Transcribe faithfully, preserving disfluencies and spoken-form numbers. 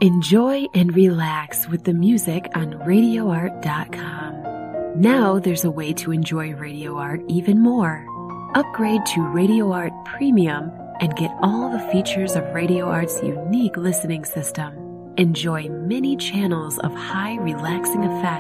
Enjoy and relax with the music on radio art dot com. Now there's a way to enjoy Radio Art even more. Upgrade to Radio Art Premium and get all the features of Radio Art's unique listening system. Enjoy many channels of high relaxing effects